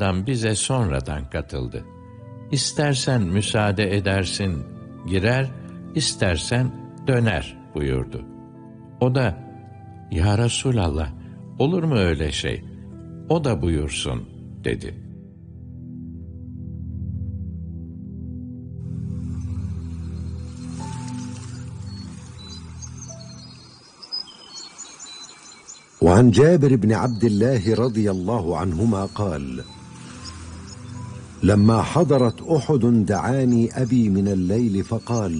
adam bize sonradan katıldı. İstersen müsaade edersin, girer, istersen döner buyurdu. O da, ya Resulallah, olur mu öyle şey? O da buyursun dedi. وعن جابر بن عبد الله رضي الله عنهما قال: لما حضرت أحد دعاني أبي من الليل فقال: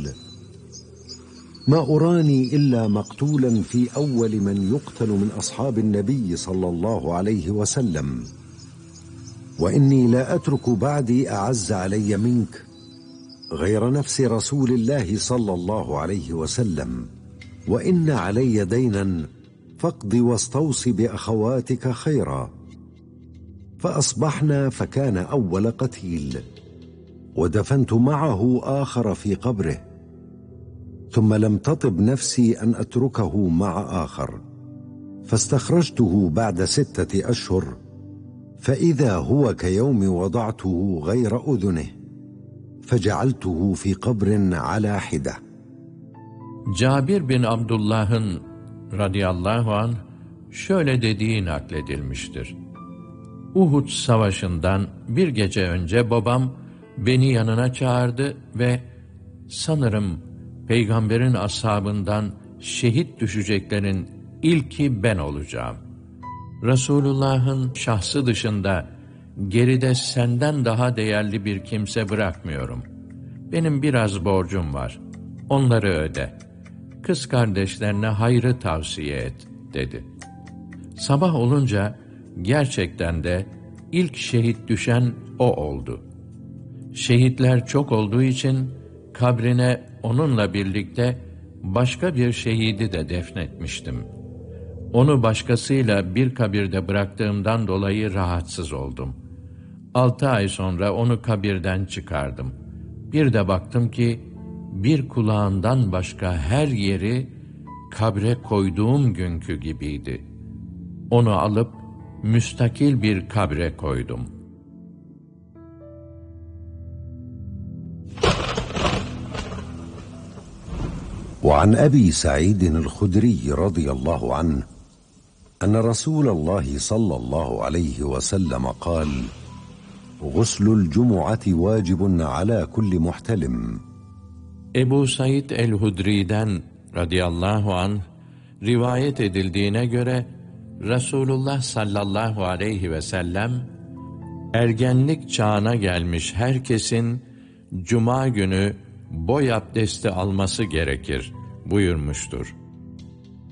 ما أراني إلا مقتولا في أول من يقتل من أصحاب النبي صلى الله عليه وسلم، وإني لا أترك بعدي أعز علي منك غير نفس رسول الله صلى الله عليه وسلم، وإن علي دينا فاقض واستوص بأخواتك خيرا. فأصبحنا فكان أول قتيل، ودفنت معه آخر في قبره، ثم لم تطب نفسي أن أتركه مع آخر، فاستخرجته بعد 6 أشهر فإذا هو كيوم وضعته غير أذنه، فجعلته في قبر على حدة. Cabir bin Abdullah'ın radıyallahu anh şöyle dediği nakledilmiştir. Uhud savaşından bir gece önce babam beni yanına çağırdı ve sanırım peygamberin ashabından şehit düşeceklerin ilki ben olacağım. Resulullah'ın şahsı dışında geride senden daha değerli bir kimse bırakmıyorum. Benim biraz borcum var. Onları öde. Kız kardeşlerine hayrı tavsiye et, dedi. Sabah olunca gerçekten de ilk şehit düşen o oldu. Şehitler çok olduğu için kabrine onunla birlikte başka bir şehidi de defnetmiştim. Onu başkasıyla bir kabirde bıraktığımdan dolayı rahatsız oldum. 6 ay sonra onu kabirden çıkardım. Bir de baktım ki bir kulağından başka her yeri kabre koyduğum günkü gibiydi. Onu alıp müstakil bir kabre koydum. وعن أبي سعيد الخدري رضي الله عنه أن رسول الله صلى الله عليه وسلم قال: غسل الجمعة واجب على كل محتلم. Ebu Said el-Hudri'den radıyallahu anh rivayet edildiğine göre Resulullah sallallahu aleyhi ve sellem ergenlik çağına gelmiş herkesin cuma günü boy abdesti alması gerekir buyurmuştur.